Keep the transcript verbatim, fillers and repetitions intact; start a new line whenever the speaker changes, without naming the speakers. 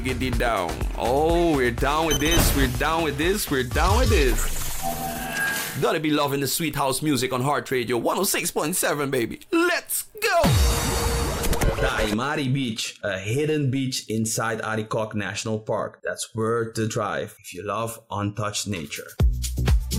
Get it down. Oh, we're down with this. We're down with this. We're down with this. Gotta be loving the sweet house music on Heart Radio one oh six point seven, baby. Let's go. The Aymari Beach, a hidden beach inside Arikok National Park. That's worth the drive if you love untouched nature.